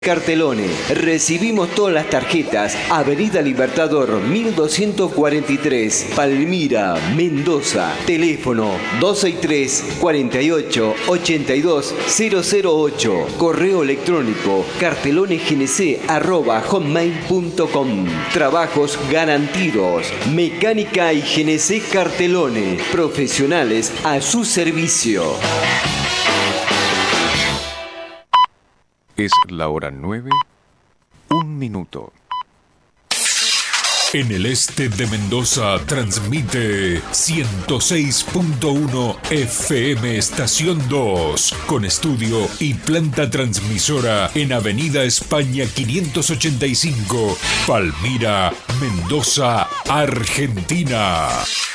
Cartelone. Recibimos todas las tarjetas. Avenida Libertador 1243, Palmira, Mendoza. Teléfono 263 48 82 008. Correo electrónico cartelonegnc@hotmail.com. Trabajos garantidos. Mecánica y GNC Cartelone. Profesionales a su servicio. Es la hora 9, 1 minuto. En el este de Mendoza transmite 106.1 FM Estación 2, con estudio y planta transmisora en Avenida España 585, Palmira, Mendoza, Argentina.